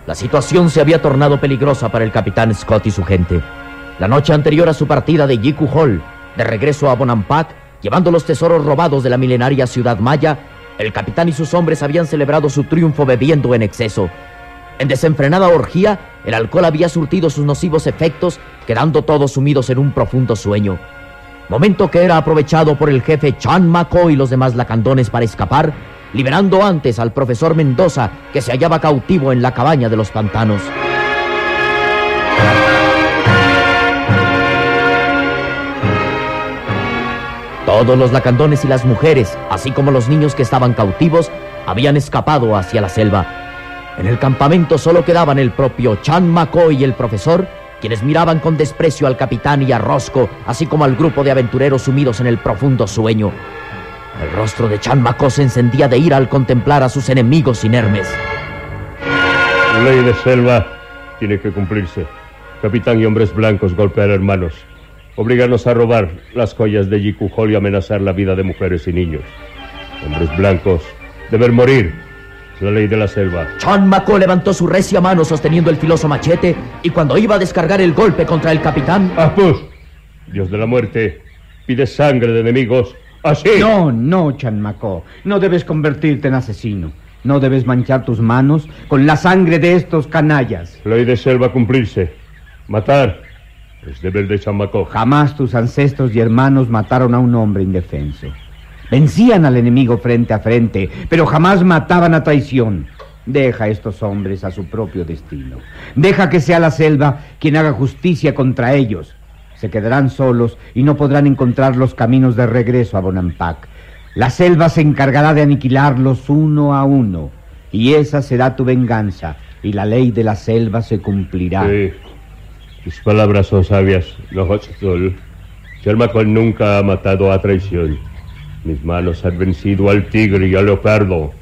La situación se había tornado peligrosa para el capitán Scott y su gente. La noche anterior a su partida de Jiku Hall, de regreso a Bonampak, llevando los tesoros robados de la milenaria ciudad maya, el capitán y sus hombres habían celebrado su triunfo bebiendo en exceso. En desenfrenada orgía, el alcohol había surtido sus nocivos efectos, quedando todos sumidos en un profundo sueño. Momento que era aprovechado por el jefe Chan Mako y los demás lacandones para escapar, liberando antes al profesor Mendoza, que se hallaba cautivo en la cabaña de los pantanos. Todos los lacandones y las mujeres, así como los niños que estaban cautivos, habían escapado hacia la selva. En el campamento solo quedaban el propio Chan Mako y el profesor, quienes miraban con desprecio al capitán y a Roscoe, así como al grupo de aventureros sumidos en el profundo sueño. El rostro de Chan Mako se encendía de ira al contemplar a sus enemigos inermes. La ley de selva tiene que cumplirse. Capitán y hombres blancos golpear hermanos. Obligarnos a robar las joyas de Jiku Hall y amenazar la vida de mujeres y niños. Hombres blancos deben morir. Es la ley de la selva. Chan Mako levantó su recia mano sosteniendo el filoso machete, y cuando iba a descargar el golpe contra el capitán... ¡Apus! Dios de la muerte, pide sangre de enemigos. ¡Así! No, Chan Mako. No debes convertirte en asesino. No debes manchar tus manos con la sangre de estos canallas. Ley de selva cumplirse. Matar es deber de Chan Mako. Jamás tus ancestros y hermanos mataron a un hombre indefenso. Vencían al enemigo frente a frente, pero jamás mataban a traición. Deja a estos hombres a su propio destino. Deja que sea la selva quien haga justicia contra ellos. Se quedarán solos y no podrán encontrar los caminos de regreso a Bonampak. La selva se encargará de aniquilarlos uno a uno, y esa será tu venganza, y la ley de la selva se cumplirá. Sí, tus palabras son sabias, Nohotzol. Chan Mako nunca ha matado a traición. Mis manos han vencido al tigre y al leopardo.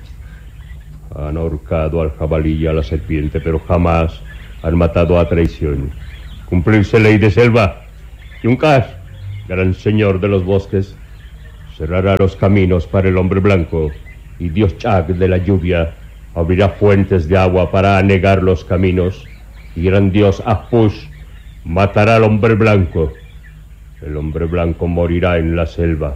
Han ahorcado al jabalí y a la serpiente, pero jamás han matado a traición. Cumplirse ley de selva. Yunkas, gran señor de los bosques, cerrará los caminos para el hombre blanco, y Dios Chag de la lluvia abrirá fuentes de agua para anegar los caminos, y gran Dios Apus matará al hombre blanco. El hombre blanco morirá en la selva.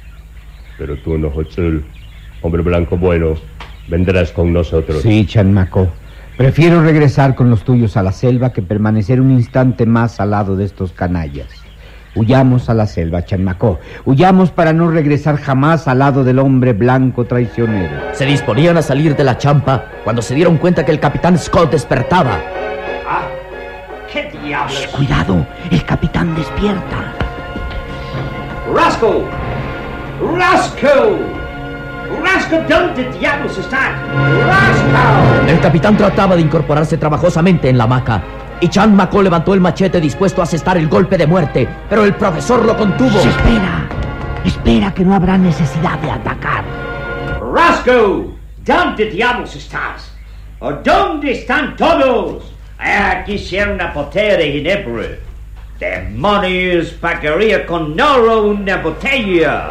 Pero tú, Nohotzol, hombre blanco bueno, vendrás con nosotros. Sí, Chan Mako. Prefiero regresar con los tuyos a la selva que permanecer un instante más al lado de estos canallas. Huyamos a la selva, Chan Mako. Huyamos para no regresar jamás al lado del hombre blanco traicionero. Se disponían a salir de la champa cuando se dieron cuenta que el capitán Scott despertaba. ¡Ah! ¿Qué diablos? Shh, cuidado, el capitán despierta. ¡Roscoe! ¡Roscoe! ¡Roscoe, ¿dónde diablos estás? ¡Roscoe! El capitán trataba de incorporarse trabajosamente en la hamaca, y Chan Mako levantó el machete dispuesto a asestar el golpe de muerte, pero el profesor lo contuvo. Espera, que no habrá necesidad de atacar. ¡Roscoe! ¿Dónde diablos estás? ¿O dónde están todos? Quisiera una botella de ginebra. ¡Demonios! Pagaría con oro una botella.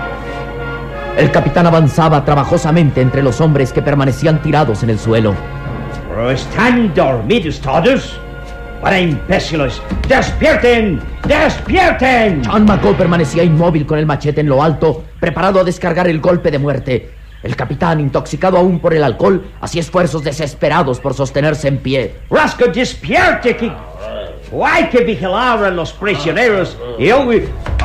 El capitán avanzaba trabajosamente entre los hombres que permanecían tirados en el suelo. ¿Pero están dormidos todos? ¡Para imbéciles! ¡Despierten! ¡Despierten! Chan Mako permanecía inmóvil con el machete en lo alto, preparado a descargar el golpe de muerte. El capitán, intoxicado aún por el alcohol, hacía esfuerzos desesperados por sostenerse en pie. ¡Roscoe, despierte! Que... hay que vigilar a los prisioneros y hoy...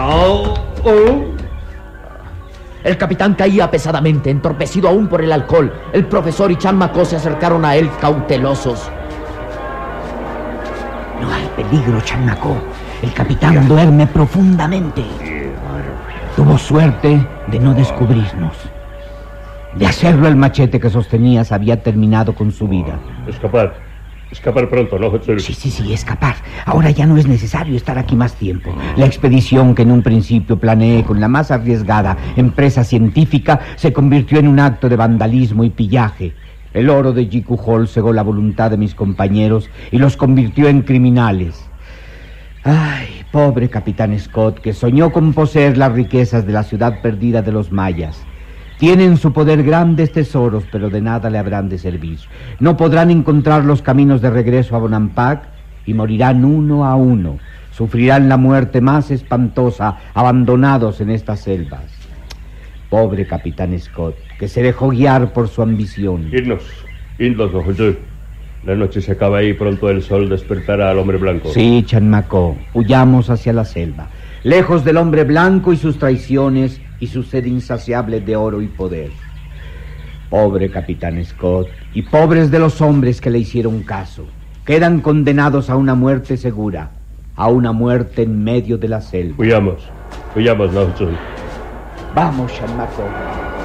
El capitán caía pesadamente, entorpecido aún por el alcohol. El profesor y Chan Mako se acercaron a él cautelosos. No hay peligro, Chan Mako. El capitán duerme profundamente. Tuvo suerte de no descubrirnos. De hacerlo, el machete que sostenías había terminado con su vida. Escapar pronto, ¿no, Hotzol? Sí, escapar. Ahora ya no es necesario estar aquí más tiempo. La expedición que en un principio planeé con la más arriesgada empresa científica se convirtió en un acto de vandalismo y pillaje. El oro de Jiku Hall cegó la voluntad de mis compañeros y los convirtió en criminales. Ay, pobre capitán Scott, que soñó con poseer las riquezas de la ciudad perdida de los mayas. Tienen en su poder grandes tesoros, pero de nada le habrán de servir. No podrán encontrar los caminos de regreso a Bonampak y morirán uno a uno. Sufrirán la muerte más espantosa, abandonados en estas selvas. Pobre capitán Scott, que se dejó guiar por su ambición. Irnos, don José. La noche se acaba y pronto el sol despertará al hombre blanco. Sí, Chanmacó, huyamos hacia la selva, lejos del hombre blanco y sus traiciones y su sed insaciable de oro y poder. Pobre capitán Scott, y pobres de los hombres que le hicieron caso. Quedan condenados a una muerte segura, a una muerte en medio de la selva. Huyamos, don José. Vamos, Chanmacó.